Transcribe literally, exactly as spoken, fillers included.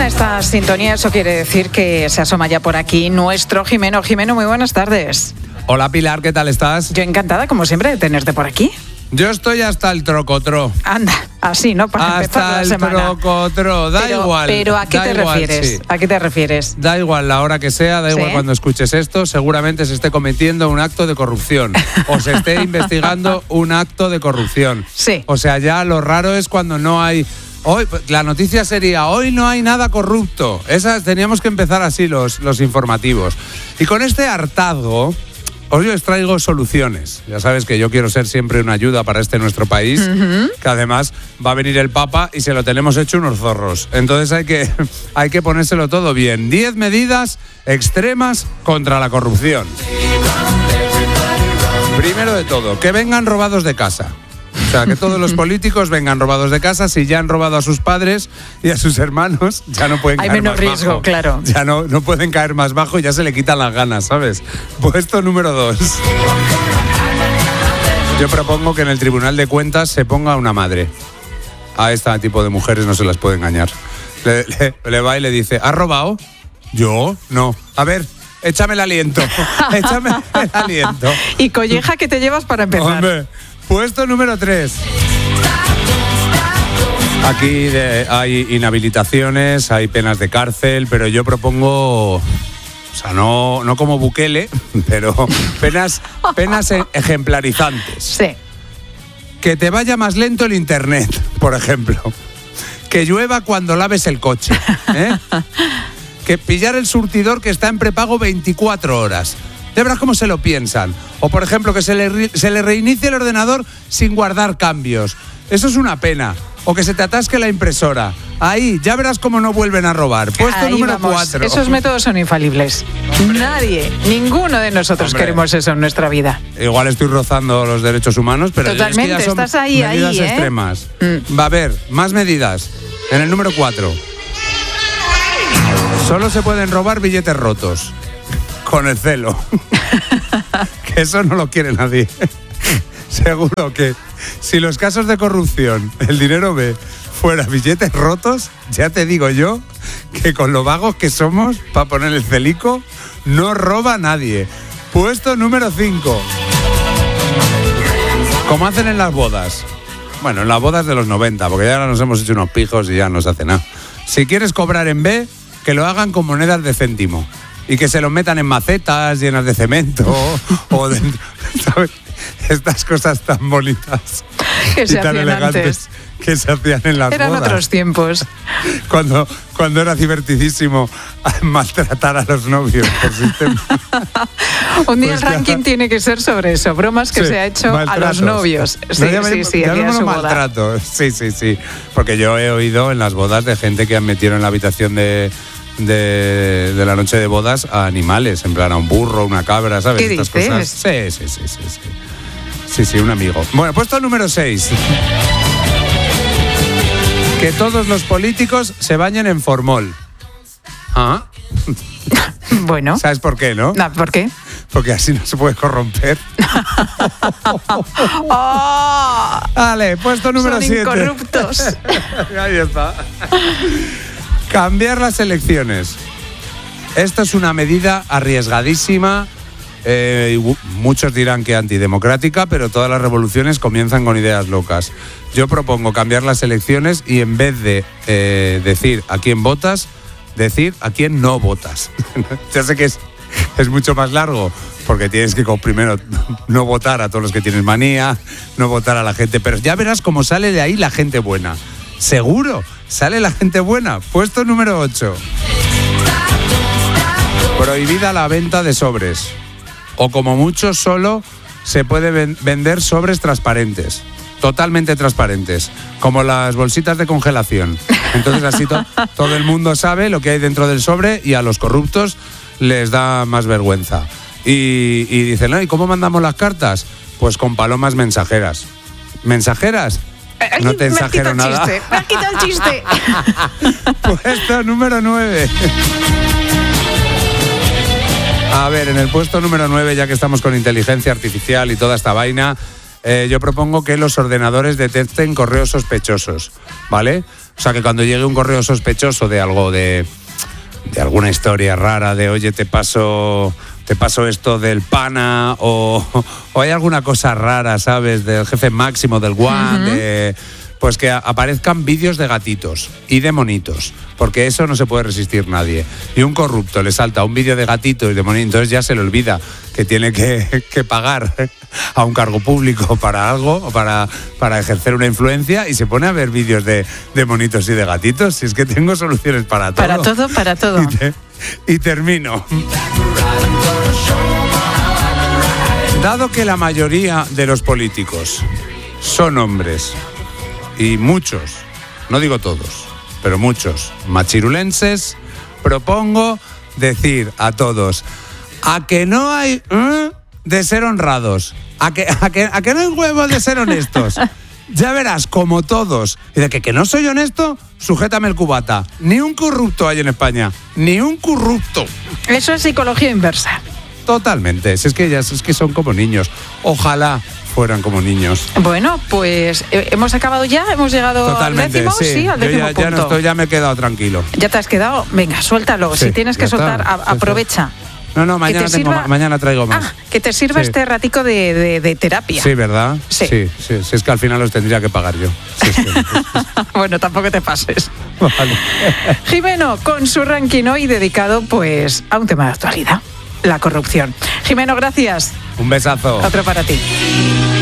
suena esta sintonía, eso quiere decir que se asoma ya por aquí nuestro Jimeno. Jimeno, muy buenas tardes. Hola Pilar, ¿qué tal estás? Yo encantada, como siempre, de tenerte por aquí. Yo estoy hasta el trocotro. Anda, así, ¿no? Para hasta empezar la el semana. trocotro, da pero, igual. Pero ¿a qué te igual, refieres? Sí. ¿A qué te refieres? Da igual la hora que sea, da igual ¿Sí? cuando escuches esto, seguramente se esté cometiendo un acto de corrupción o se esté investigando un acto de corrupción. Sí. O sea, ya lo raro es cuando no hay... Hoy, la noticia sería, hoy no hay nada corrupto. Esas teníamos que empezar así los, los informativos. Y con este hartazgo... Hoy os traigo soluciones. Ya sabes que yo quiero ser siempre una ayuda para este nuestro país, uh-huh. que además va a venir el Papa y se lo tenemos hecho unos zorros. Entonces hay que, hay que ponérselo todo bien. Diez medidas extremas contra la corrupción. Primero de todo, que vengan robados de casa. O sea, que todos los políticos vengan robados de casa. Si ya han robado a sus padres y a sus hermanos, ya no pueden Hay caer menos más riesgo, bajo. claro. Ya no, no pueden caer más bajo y ya se le quitan las ganas, ¿sabes? Puesto número dos. Yo propongo que en el Tribunal de Cuentas se ponga una madre. A este tipo de mujeres no se las puede engañar. Le, le, le va y le dice, ¿has robado? ¿Yo? No. A ver... Échame el aliento, échame el aliento. ¿Y colleja que te llevas para empezar? Hombre, puesto número tres. Aquí de, hay inhabilitaciones, hay penas de cárcel, pero yo propongo, o sea, no, no como Bukele, pero penas, penas ejemplarizantes. Sí. Que te vaya más lento el internet, por ejemplo. Que llueva cuando laves el coche, ¿eh? Que pillar el surtidor que está en prepago veinticuatro horas. Ya verás cómo se lo piensan. O, por ejemplo, que se le, se le reinicie el ordenador sin guardar cambios. Eso es una pena. O que se te atasque la impresora. Ahí, ya verás cómo no vuelven a robar. Puesto Ahí número vamos. cuatro. Esos métodos son infalibles. Hombre. Nadie, ninguno de nosotros Hombre. queremos eso en nuestra vida. Igual estoy rozando los derechos humanos, pero Totalmente, es que ya son estás ahí, medidas ahí, ¿eh? extremas. Mm. Va a haber más medidas. En el número cuatro. Solo se pueden robar billetes rotos. Con el celo. Que eso no lo quiere nadie. Seguro que si los casos de corrupción, el dinero B, fuera billetes rotos, ya te digo yo que con lo vagos que somos para poner el celico, no roba nadie. Puesto número cinco. Como hacen en las bodas. Bueno, en las bodas de los noventa, porque ya ahora nos hemos hecho unos pijos y ya no se hace nada. Si quieres cobrar en B, que lo hagan con monedas de céntimo y que se los metan en macetas llenas de cemento o dentro, ¿sabes? Estas cosas tan bonitas que y tan elegantes antes. Que se hacían en las Eran bodas. Eran otros tiempos. Cuando, cuando era divertidísimo maltratar a los novios por sistema. Un día Pues el ranking ya... tiene que ser sobre eso, bromas que sí, se ha hecho maltratos. a los novios. Sí, no, ya sí, me, sí, ya el día de su boda. maltrato. Sí, sí, sí. Porque yo he oído en las bodas de gente que han metido en la habitación de... De, de la noche de bodas a animales, en plan a un burro, una cabra, ¿sabes? ¿Qué Estas dices? cosas. Sí, sí, sí, sí, sí. Sí, sí, un amigo. Bueno, puesto número seis. Que todos los políticos se bañen en formol. ¿Ah? Bueno. ¿Sabes por qué, no? No, ¿por qué? Porque así no se puede corromper. ¡Oh! Vale, puesto número Son siete. Incorruptos. Ahí está. Cambiar las elecciones. Esto es una medida arriesgadísima. Eh, muchos dirán que antidemocrática, pero todas las revoluciones comienzan con ideas locas. Yo propongo cambiar las elecciones y en vez de eh, decir a quién votas, decir a quién no votas. Ya sé que es, es mucho más largo, porque tienes que primero no votar a todos los que tienes manía, no votar a la gente, pero ya verás cómo sale de ahí la gente buena. Seguro, sale la gente buena. Puesto número ocho. Prohibida la venta de sobres. O como mucho solo se puede ven- vender sobres transparentes. Totalmente transparentes. Como las bolsitas de congelación. Entonces así to- todo el mundo sabe lo que hay dentro del sobre y a los corruptos les da más vergüenza. Y, y dicen, ¿no? ¿Y cómo mandamos las cartas? Pues con palomas mensajeras. ¿Mensajeras? Ay, No te exagero me nada. Chiste, me ha quitado el chiste. Puesto número nueve. A ver, en el puesto número nueve, ya que estamos con inteligencia artificial y toda esta vaina, eh, yo propongo que los ordenadores detecten correos sospechosos, ¿vale? O sea, que cuando llegue un correo sospechoso de algo, de, de alguna historia rara, de oye, te paso... te paso esto del pana o, o hay alguna cosa rara, ¿sabes? Del jefe máximo, del guan, uh-huh. de, pues que a, aparezcan vídeos de gatitos y de monitos, porque eso no se puede resistir nadie. Y un corrupto le salta un vídeo de gatitos y de monitos, entonces ya se le olvida que tiene que, que pagar a un cargo público para algo, para, para ejercer una influencia, y se pone a ver vídeos de, de monitos y de gatitos. Si es que tengo soluciones para todo. Para todo, para todo. Y, te, y termino. Dado que la mayoría de los políticos son hombres, y muchos, no digo todos, pero muchos machirulenses, propongo decir a todos, a que no hay ¿eh? de ser honrados, a que, a, que, a que no hay huevos de ser honestos. Ya verás, como todos. Y de que, que no soy honesto, sujétame el cubata. Ni un corrupto hay en España, ni un corrupto. Eso es psicología inversa. Totalmente, si es que ellas es que son como niños. Ojalá fueran como niños. Bueno, pues eh, hemos acabado ya, hemos llegado Totalmente, al décimo, sí, sí al décimo Yo ya, punto. ya no estoy, ya me he quedado tranquilo. ¿Ya te has quedado? Venga, suéltalo. Sí, si tienes que soltar, está, a, sí, aprovecha. Sí. No, no, mañana, tengo, sirva... mañana traigo más. Ah, que te sirva sí. este ratico de, de, de terapia. Sí, ¿verdad? Sí. Sí, sí, sí, es que al final los tendría que pagar yo. Sí, sí, sí, sí. Bueno, tampoco te pases. Vale. Jimeno, con su ranking hoy dedicado pues a un tema de actualidad, la corrupción. Jimeno, gracias. Un besazo. Otro para ti.